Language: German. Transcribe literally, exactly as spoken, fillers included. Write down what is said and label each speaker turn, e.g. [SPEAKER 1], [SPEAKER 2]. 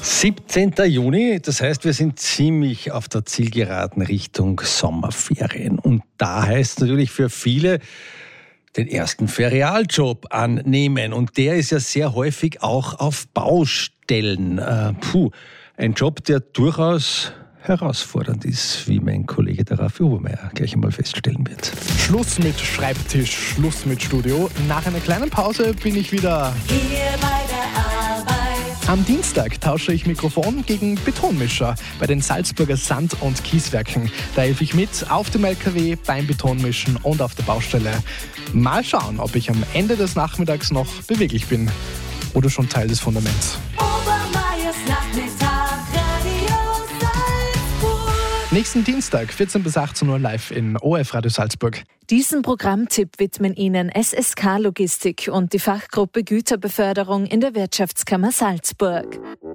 [SPEAKER 1] siebzehnten Juni, das heißt, wir sind ziemlich auf der Zielgeraden Richtung Sommerferien. Und da heißt es natürlich für viele, den ersten Ferialjob annehmen. Und der ist ja sehr häufig auch auf Baustellen. Äh, puh, ein Job, der durchaus herausfordernd ist, wie mein Kollege der Raffi Obermeier gleich einmal feststellen wird.
[SPEAKER 2] Schluss mit Schreibtisch, Schluss mit Studio. Nach einer kleinen Pause bin ich wieder
[SPEAKER 3] hier bei der Arbeit.
[SPEAKER 2] Am Dienstag tausche ich Mikrofon gegen Betonmischer bei den Salzburger Sand- und Kieswerken. Da helfe ich mit auf dem L K W, beim Betonmischen und auf der Baustelle. Mal schauen, ob ich am Ende des Nachmittags noch beweglich bin oder schon Teil des Fundaments.
[SPEAKER 3] Obermeiers Nachmittag, Radio Salzburg.
[SPEAKER 2] Nächsten Dienstag, vierzehn bis achtzehn Uhr live in O F Radio Salzburg.
[SPEAKER 4] Diesen Programmtipp widmen Ihnen S S K Logistik und die Fachgruppe Güterbeförderung in der Wirtschaftskammer Salzburg.